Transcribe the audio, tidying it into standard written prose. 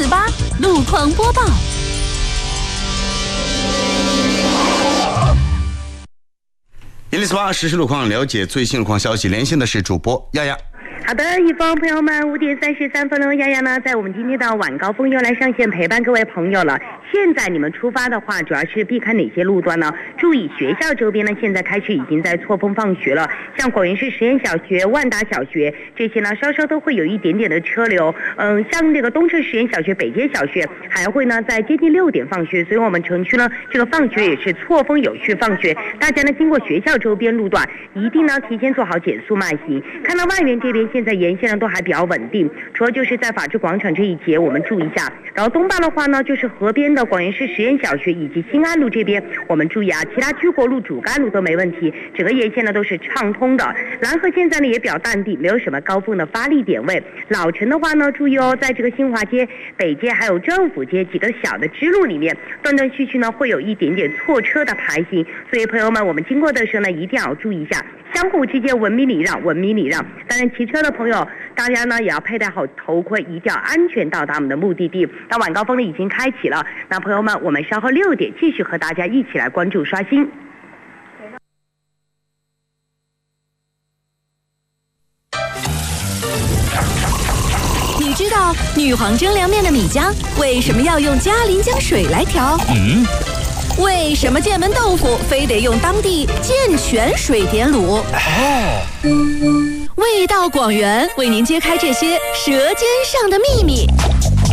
148路况播报。 148实时路况，了解最新路况消息。连线的是主播丫丫。 好的，一峰朋友们，5点33分了，丫丫呢，在我们今天的晚高峰又来上线陪伴各位朋友了。现在你们出发的话，主要是避开哪些路段呢？注意学校周边呢，现在开始已经在错峰放学了，像广元市实验小学、万达小学这些呢，稍稍都会有一点点的车流。像这个东侧实验小学、北街小学还会呢在接近6点放学，所以我们城区呢这个放学也是错峰有序放学。大家呢经过学校周边路段，一定呢提前做好减速慢行。看到外面这边现在沿线呢都还比较稳定，除了就是在法治广场这一节我们注意一下。然后东坝的话呢，就是河边的广元市实验小学以及新安路这边我们注意啊，其他居国路、主干路都没问题，整个沿线呢都是畅通的。蓝河现在呢也比较淡定，没有什么高峰的发力点位。老城的话呢，注意哦，在这个新华街、北街还有政府街几个小的支路里面，断断续续呢会有一点点错车的排行，所以朋友们，我们经过的时候呢一定要注意一下，相互之间文明礼让，文明礼让。当然骑车的朋友，大家呢也要佩戴好头盔，一定要安全到达我们的目的地。那晚高峰呢已经开启了，那朋友们，我们稍后6点继续和大家一起来关注刷新。 你知道女皇蒸凉面的米浆为什么要用嘉陵江水来调？为什么剑门豆腐非得用当地健泉水点卤？味道广元为您揭开这些舌尖上的秘密。